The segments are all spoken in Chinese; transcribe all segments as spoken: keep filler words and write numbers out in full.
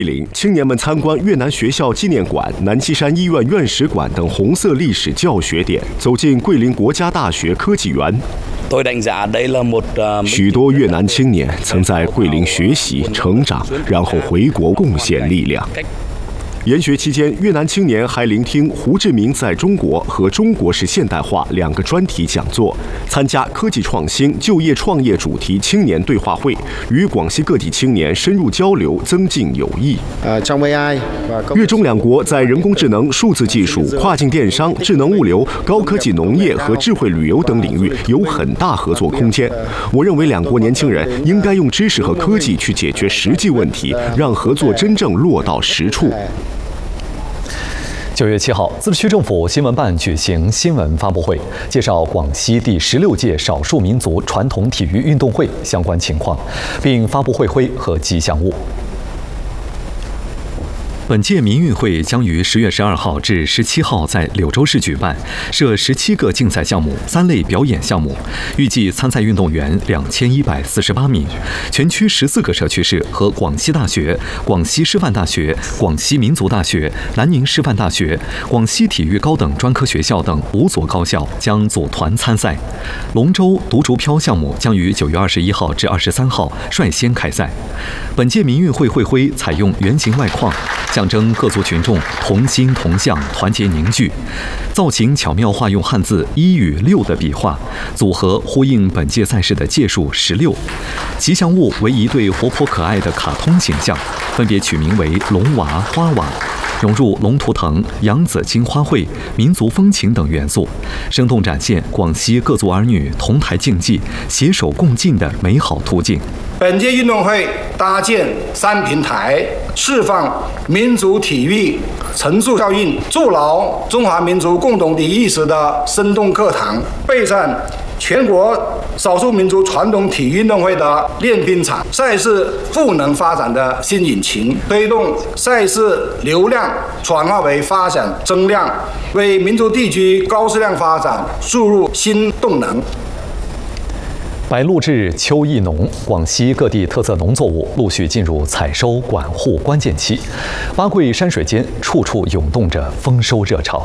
青年们参观越南学校纪念馆、南溪山医院院史馆等红色历史教学点，走进桂林国家大学科技园。许多越南青年曾在桂林学习、成长，然后回国贡献力量。研学期间，越南青年还聆听胡志明在中国和中国式现代化两个专题讲座，参加科技创新、就业创业主题青年对话会，与广西各地青年深入交流，增进友谊。越中两国在人工智能、数字技术、跨境电商、智能物流、高科技农业和智慧旅游等领域有很大合作空间。我认为两国年轻人应该用知识和科技去解决实际问题，让合作真正落到实处。 九月七号，自治区政府新闻办举行新闻发布会，介绍广西第十六届少数民族传统体育运动会相关情况，并发布会徽和吉祥物。本届民运会将于十月十二号至十七号在柳州市举办，设十七个竞赛项目、三类表演项目，预计参赛运动员两千一百四十八名。全区十四个社区市和广西大学、广西师范大学、广西民族大学、南宁师范大学、广西体育高等专科学校等五所高校将组团参赛。龙舟独竹漂项目将于九月二十一号至二十三号率先开赛。本届民运会会徽采用圆形外框，象征各族群众同心同向、团结凝聚。造型巧妙化用汉字一与六的笔画组合，呼应本届赛事的届数十六。吉祥物为一对活泼可爱的卡通形象，分别取名为龙娃、花娃，融入龙图腾、洋紫荆花卉、民族风情等元素，生动展现广西各族儿女同台竞技、携手共进的美好途径。 本届运动会搭建三平台，释放民族体育乘数效应，筑牢中华民族共同体意识的生动课堂，备战全国少数民族传统体育运动会的练兵场，赛事赋能发展的新引擎，推动赛事流量转化为发展增量，为民族地区高质量发展注入新动能。 白露至，秋意浓，广西各地特色农作物陆续进入采收管护关键期，八桂山水间处处涌动着丰收热潮。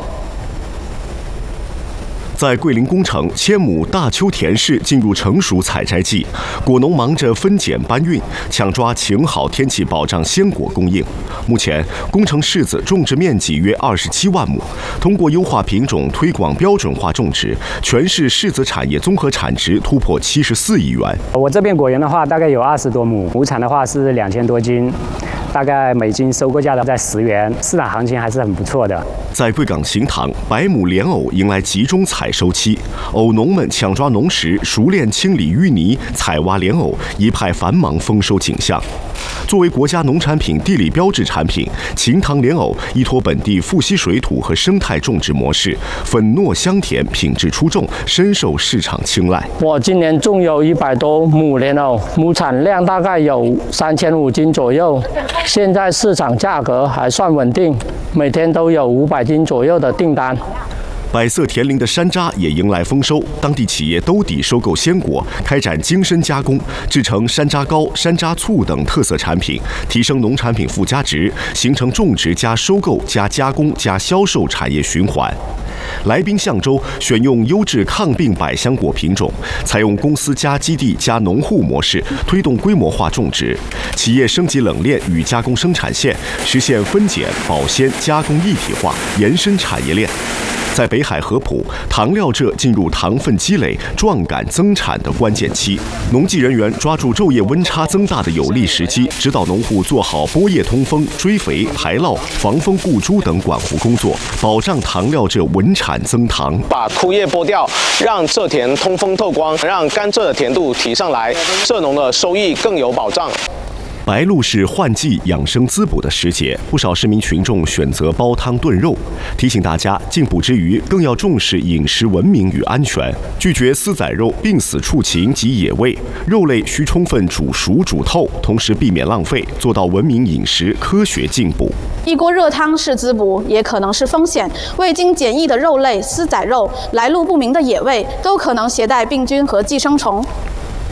在桂林工程，千亩大邱田氏进入成熟采摘季，果农忙着分拣搬运，抢抓晴好天气，保障鲜果供应。目前，工程柿子种植面积约二十七万亩，通过优化品种、推广标准化种植，全市柿子产业综合产值突破七十四亿元。 我这片果园的话，大概有二十多亩，亩产的话是两千多斤。大概每斤收购价的在十元，市场行情还是很不错的。 在贵港行塘，百亩莲藕迎来集中采收期，藕农们抢抓农时，熟练清理淤泥，采挖莲藕，一派繁忙丰收景象。作为国家农产品地理标志产品，秦塘莲藕依托本地富硒水土和生态种植模式，粉糯香甜，品质出众，深受市场青睐。 我今年种有一百多亩莲藕，亩产量大概有三千五斤左右。现在市场价格还算稳定，每天都有五百斤左右的订单。 百色田林的山楂也迎来丰收，当地企业兜底收购鲜果，开展精深加工，制成山楂糕、山楂醋等特色产品，提升农产品附加值，形成种植加收购加加工加销售产业循环。来宾象州选用优质抗病百香果品种，采用公司加基地加农户模式，推动规模化种植，企业升级冷链与加工生产线，实现分拣、保鲜、加工一体化，延伸产业链。在北海合浦，糖料蔗进入糖分积累、壮杆增产的关键期，农技人员抓住昼夜温差增大的有利时机，指导农户做好播叶通风、追肥、排涝、防风固株等管护工作，保障糖料蔗稳产增糖。 把枯叶剥掉，让蔗田通风透光，让甘蔗的甜度提上来，蔗农的收益更有保障。 白露是换季养生滋补的时节，不少市民群众选择煲汤炖肉。提醒大家，进补之余，更要重视饮食文明与安全，拒绝私宰肉、病死畜禽及野味。肉类需充分煮熟煮透，同时避免浪费，做到文明饮食、科学进补。 一锅热汤是滋补，也可能是风险。未经检疫的肉类、私宰肉、来路不明的野味，都可能携带病菌和寄生虫。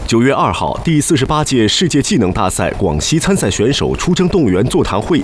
九月二号，第四十八届世界技能大赛广西参赛选手出征动员座谈会